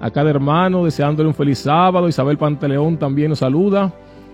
a cada hermano, deseándole un feliz sábado. Isabel Pantaleón también nos saluda.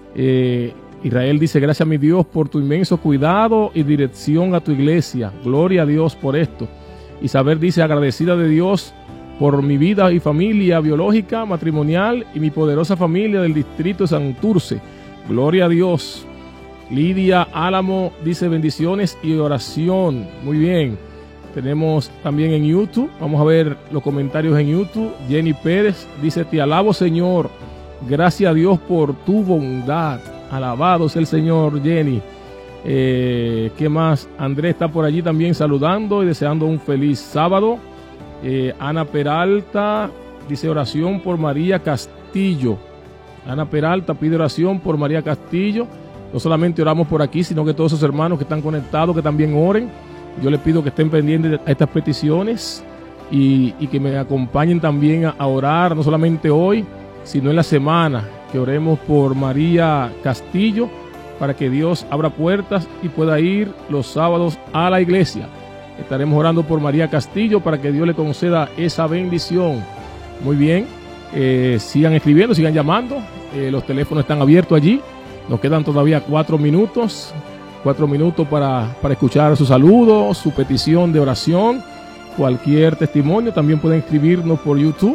Israel dice, gracias a mi Dios por tu inmenso cuidado y dirección a tu iglesia. Gloria a Dios por esto. Isabel dice, agradecida de Dios por mi vida y familia biológica, matrimonial y mi poderosa familia del distrito de Santurce. Gloria a Dios. Lidia Álamo dice, bendiciones y oración. Muy bien. Tenemos también en YouTube, vamos a ver los comentarios en YouTube. Jenny Pérez dice, te alabo Señor, gracias a Dios por tu bondad. Alabado sea el Señor, Jenny. ¿Qué más? Andrés está por allí también saludando y deseando un feliz sábado. Ana Peralta dice, oración por María Castillo. Ana Peralta pide oración por María Castillo. No solamente oramos por aquí, sino que todos esos hermanos que están conectados, que también oren. Yo les pido que estén pendientes a estas peticiones y que me acompañen también a orar, no solamente hoy, sino en la semana, que oremos por María Castillo para que Dios abra puertas y pueda ir los sábados a la iglesia. Estaremos orando por María Castillo para que Dios le conceda esa bendición. Muy bien, sigan escribiendo, sigan llamando, los teléfonos están abiertos allí. Nos quedan todavía 4 minutos. 4 minutos para escuchar su saludo, su petición de oración, cualquier testimonio. También pueden escribirnos por YouTube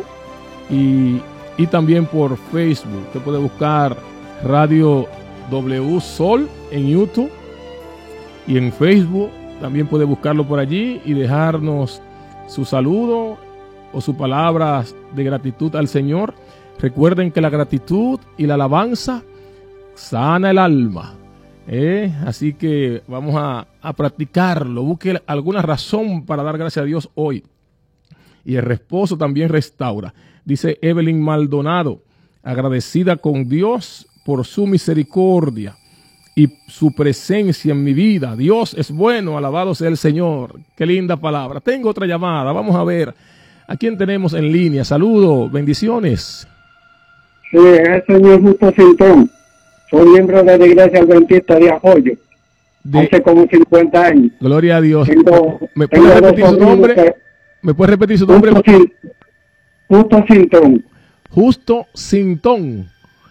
y también por Facebook. Usted puede buscar Radio W Sol en YouTube y en Facebook. También puede buscarlo por allí y dejarnos su saludo o sus palabras de gratitud al Señor. Recuerden que la gratitud y la alabanza sana el alma. Así que vamos a practicarlo. Busque alguna razón para dar gracias a Dios hoy. Y el reposo también restaura. Dice Evelyn Maldonado, agradecida con Dios por su misericordia y su presencia en mi vida. Dios es bueno, alabado sea el Señor. Qué linda palabra. Tengo otra llamada, vamos a ver a quién tenemos en línea. Saludos, bendiciones. Sí, es el señor Justo Sintón. Soy miembro de la Iglesia Adventista de Arroyo, hace como 50 años. Gloria a Dios. ¿Me puede repetir su nombre? ¿Me puede repetir su nombre? Justo Sintón. Justo Sintón.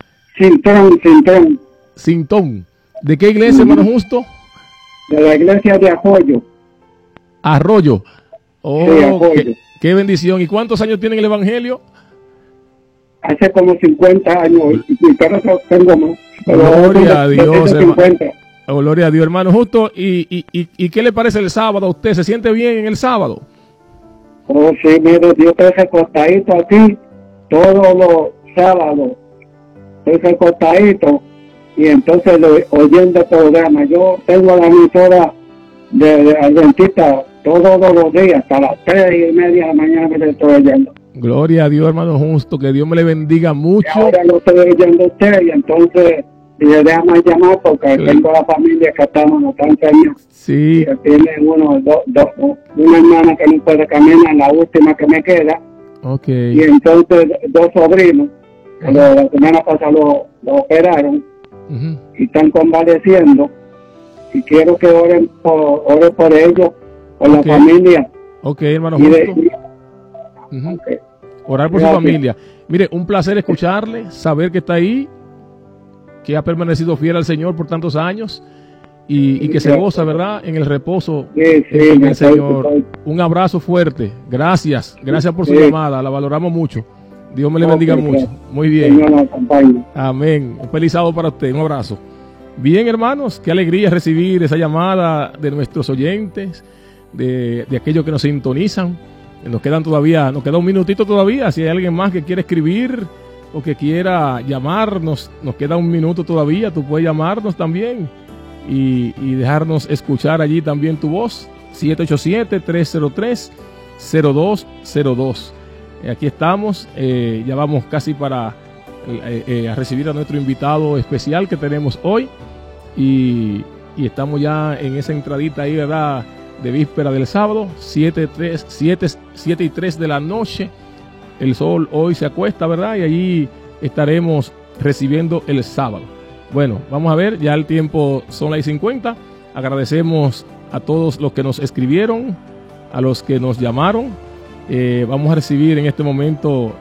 Sintón. ¿De qué iglesia, hermano Justo? De la Iglesia de Arroyo. Arroyo. Oh, sí, Arroyo. Qué bendición. ¿Y cuántos años tiene el Evangelio? Hace como 50 años, y por eso tengo más. Gloria a Dios, hermano. Oh, gloria a Dios, hermano Justo. ¿Y qué le parece el sábado a usted? ¿Se siente bien en el sábado? Oh, sí, mire, yo estoy recostadito aquí todos los sábados. Estoy recostadito y entonces oyendo el programa. Yo tengo la emisora de Adventista todos los días, hasta las 3:30 de la mañana me estoy oyendo. Gloria a Dios, hermano Justo, que Dios me le bendiga mucho. Y ahora lo estoy oyendo a usted y entonces le déjame llamar porque tengo la familia que estamos no tan enfermos. Sí. Que tiene una hermana que no puede caminar, la última que me queda. Okay. Y entonces 2 sobrinos, la semana pasada lo operaron y están convaleciendo. Y quiero que ore por ellos, por la familia. Ok, hermano Justo. Okay. Orar por su familia. Mire, un placer escucharle, saber que está ahí, que ha permanecido fiel al Señor por tantos años y que se goza, ¿verdad?, en el reposo en el Señor. Un abrazo fuerte. Gracias por su llamada, la valoramos mucho. Dios me le bendiga mucho. Muy bien. Amén. Un feliz sábado para usted. Un abrazo. Bien, hermanos, qué alegría recibir esa llamada de nuestros oyentes, de aquellos que nos sintonizan. Nos queda un minutito todavía. Si hay alguien más que quiere escribir o que quiera llamarnos, nos queda un minuto todavía. Tú puedes llamarnos también y dejarnos escuchar allí también tu voz. 787-303-0202. Aquí estamos. Ya vamos casi para a recibir a nuestro invitado especial que tenemos hoy. Y estamos ya en esa entradita ahí, ¿verdad?, de víspera del sábado, 7:03 de la noche. El sol hoy se acuesta, ¿verdad? Y allí estaremos recibiendo el sábado. Bueno, vamos a ver, ya el tiempo son las 50. Agradecemos a todos los que nos escribieron, a los que nos llamaron. Vamos a recibir en este momento